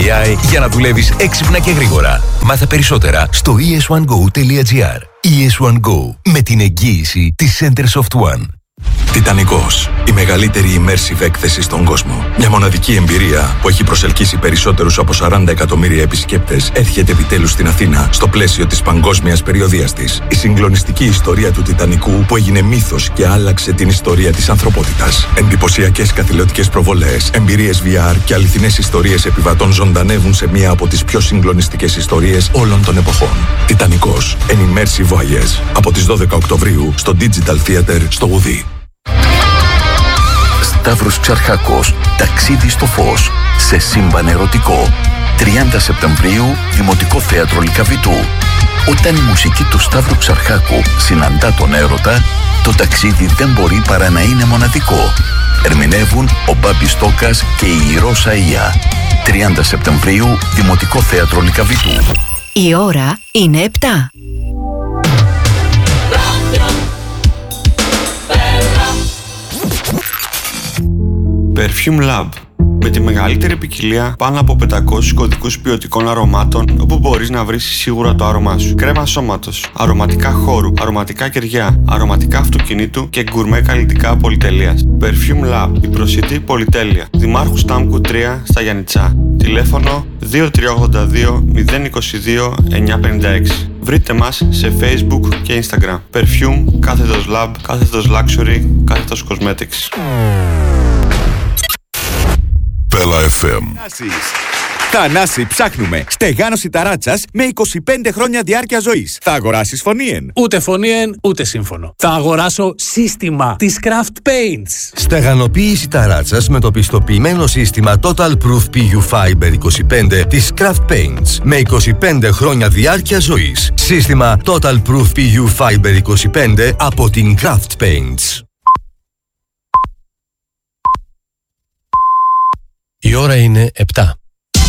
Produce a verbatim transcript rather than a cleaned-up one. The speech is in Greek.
έι άι για να δουλεύεις έξυπνα και γρήγορα. Μάθε περισσότερα στο ι ες one go τελεία τζι άρ. ι ες one go, με την εγγύηση της Centersoft One. Τιτανικός, η μεγαλύτερη immersive έκθεση στον κόσμο. Μια μοναδική εμπειρία που έχει προσελκύσει περισσότερους από σαράντα εκατομμύρια επισκέπτες έρχεται επιτέλους στην Αθήνα στο πλαίσιο της παγκόσμιας περιοδείας της. Η συγκλονιστική ιστορία του Τιτανικού που έγινε μύθος και άλλαξε την ιστορία της ανθρωπότητας. Εντυπωσιακές καθηλωτικές προβολές, εμπειρίες βι αρ και αληθινές ιστορίες επιβατών ζωντανεύουν σε μία από τις πιο συγκλονιστικές ιστορίες όλων των εποχών. Τιτανικός, an immersive voyage. Από τις δώδεκα Οκτωβρίου στο Digital Theater στο Γουδί. Σταύρος Ξαρχάκος, ταξίδι στο φως, σε σύμπαν ερωτικό. τριάντα Σεπτεμβρίου, Δημοτικό Θέατρο Λυκαβητού. Όταν η μουσική του Σταύρου Ξαρχάκου συναντά τον έρωτα, το ταξίδι δεν μπορεί παρά να είναι μοναδικό. Ερμηνεύουν ο Μπάμπης Τόκας και η Ρώσα Ία. τριάντα Σεπτεμβρίου, Δημοτικό Θέατρο Λυκαβητού. Η ώρα είναι επτά. Perfume Lab. Με τη μεγαλύτερη ποικιλία πάνω από πεντακόσιους κωδικούς ποιοτικών αρωμάτων, όπου μπορείς να βρεις σίγουρα το άρωμά σου. Κρέμα σώματος, αρωματικά χώρου, αρωματικά κεριά, αρωματικά αυτοκινήτου και γκουρμέ καλλιτικά πολυτελείας. Perfume Lab, η προσιτή πολυτέλεια. Δημάρχου Στάμκου τρία στα Γιαννιτσά. Τηλέφωνο δύο τρία ογδόντα δύο μηδέν είκοσι δύο εννιακόσια πενήντα έξι. Βρείτε μας σε Facebook και Instagram. Perfume, κάθετος Lab, κάθετος Luxury, κάθετος Cosmetics. Πέλα εφ εμ. Θανάση, ψάχνουμε στεγάνωση ταράτσας με είκοσι πέντε χρόνια διάρκεια ζωής. Θα αγοράσεις φωνήεν? Ούτε φωνήεν, ούτε σύμφωνο. Θα αγοράσω σύστημα της Craft Paints. Στεγανοποίηση ταράτσας με το πιστοποιημένο σύστημα Total Proof πι γιου Fiber είκοσι πέντε της Craft Paints με είκοσι πέντε χρόνια διάρκεια ζωής. Σύστημα Total Proof πι γιου Fiber είκοσι πέντε από την Craft Paints. Η ώρα είναι επτά.